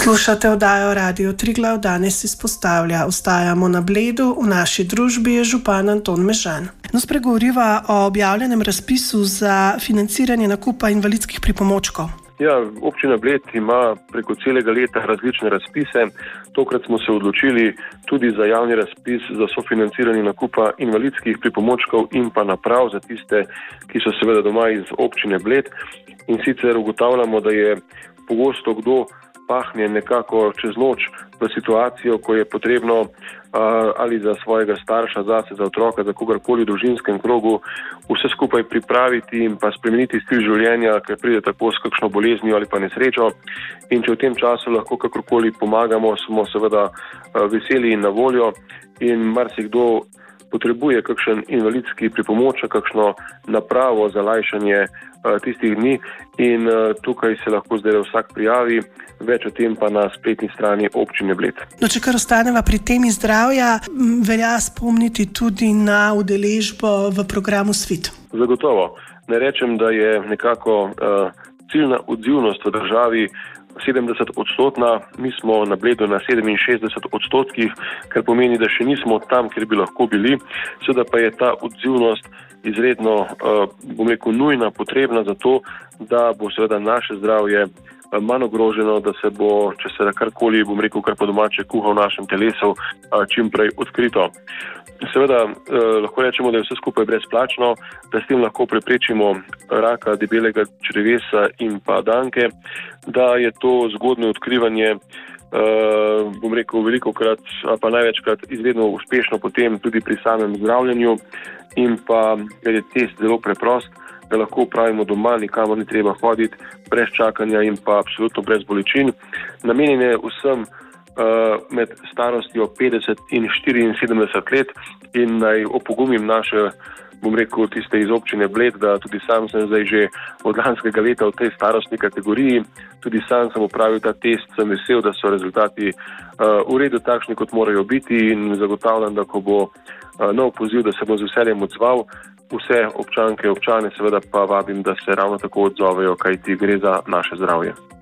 Poslušate oddajo Radio Triglav, danes izpostavlja: ostajamo na Bledu, v naši družbi je župan Anton Mežan. Spregovoriva o objavljenem razpisu za financiranje nakupa invalidskih pripomočkov. Ja, občina Bled ima preko celega leta različne razpise. Tokrat smo se odločili tudi za javni razpis za sofinanciranje nakupa invalidskih pripomočkov in pa naprav za tiste, ki so seveda doma iz občine Bled. In sicer ugotavljamo, da je pogosto kdo pahne nekako čez noč v situacijo, ko je potrebno ali za svojega starša, zase, za otroka, za kogarkoli v družinskem krogu vse skupaj pripraviti in pa spremeniti stil življenja, ker pride tako s kakšno boleznijo ali pa nesrečo. In če v tem času lahko kakorkoli pomagamo, smo seveda veseli in na voljo. In marsikdo potrebuje kakšen invalidski pripomoček, kakšno napravo za lajšanje tistih dni in tukaj se lahko zdaj vsak prijavi. Več o tem pa na spletni strani občine Bled. Če kar ostaneva pri temi zdravja, velja spomniti tudi na udeležbo v programu SVIT. Zagotovo. Ne rečem, da je nekako ciljna odzivnost v državi 70-odstotna, mi smo na Bledu na 67%, kar pomeni, da še nismo tam, kjer bi lahko bili. Seveda pa je ta odzivnost izredno, nujna, potrebna za to, da bo seveda naše zdravje manj ogroženo, da se bo, če se karkoli, kar po domače kuha v našem telesu, čim prej odkrito. Seveda lahko rečemo, da je vse skupaj brezplačno, da s tem lahko preprečimo raka debelega črevesa in pa danke, da je to zgodnje odkrivanje velikokrat, pa največkrat izredno uspešno potem tudi pri samem zdravljenju in pa, ker je test zelo preprost, da lahko upravimo doma, nikamor ni treba hoditi, brez čakanja in pa absolutno brez bolečin. Namenjen je vsem med starostjo 50 in 74 let in naj opogumim naše, tiste iz občine Bled, da tudi sam sem zdaj že od lanskega leta v tej starostni kategoriji. Tudi sam sem opravil ta test, sem vesel, da so rezultati v redu takšni, kot morajo biti in zagotavljam, da ko bo nov poziv, da se bo z veseljem odzval. Vse občanke, občane seveda pa vabim, da se ravno tako odzovejo, kajti gre za naše zdravje.